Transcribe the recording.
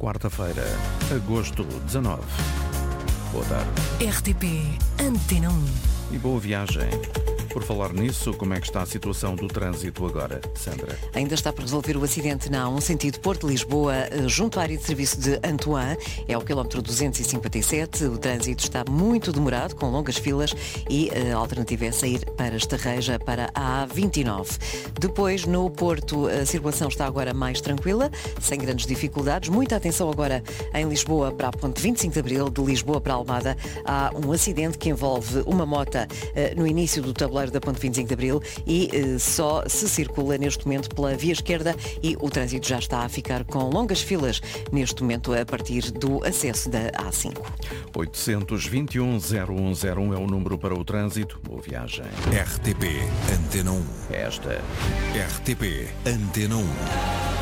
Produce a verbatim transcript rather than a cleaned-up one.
quarta-feira, agosto dezanove. Boa tarde. R T P Antena um. E boa viagem. Por falar nisso, como é que está a situação do trânsito agora, Sandra? Ainda está para resolver o acidente na A um, sentido Porto-Lisboa, junto à área de serviço de Antoine. É o quilómetro duzentos e cinquenta e sete. O trânsito está muito demorado, com longas filas, e a alternativa é sair para Estarreja, para a A vinte e nove. Depois, no Porto, a circulação está agora mais tranquila, sem grandes dificuldades. Muita atenção agora em Lisboa para a Ponte vinte e cinco de Abril, de Lisboa para Almada. Há um acidente que envolve uma mota no início do tabuleiro da Ponte vinte e cinco de Abril e eh, só se circula neste momento pela via esquerda e o trânsito já está a ficar com longas filas neste momento a partir do acesso da A cinco. oitocentos e vinte e um, zero um zero um é o número para o trânsito. Boa viagem. R T P Antena um. Esta. R T P Antena um.